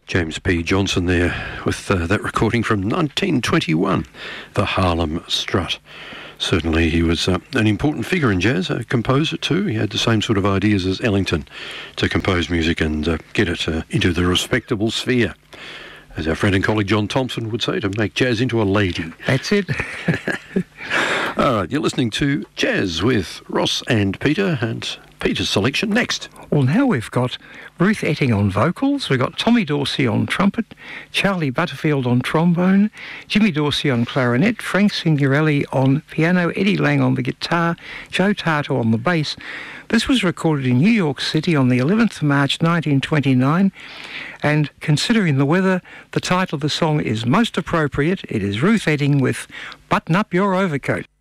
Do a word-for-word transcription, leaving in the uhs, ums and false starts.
James P. Johnson there with uh, that recording from nineteen twenty-one, The Harlem Strut. Certainly he was uh, an important figure in jazz, a composer too. He had the same sort of ideas as Ellington to compose music and uh, get it uh, into the respectable sphere. As our friend and colleague John Thompson would say, to make jazz into a lady. That's it. All right, you're listening to Jazz with Ross and Peter, and Peter's selection next. Well, now we've got Ruth Etting on vocals, we've got Tommy Dorsey on trumpet, Charlie Butterfield on trombone, Jimmy Dorsey on clarinet, Frank Signorelli on piano, Eddie Lang on the guitar, Joe Tato on the bass. This was recorded in New York City on the eleventh of March nineteen twenty-nine, and considering the weather, the title of the song is most appropriate. It is Ruth Etting with Button Up Your Overcoat.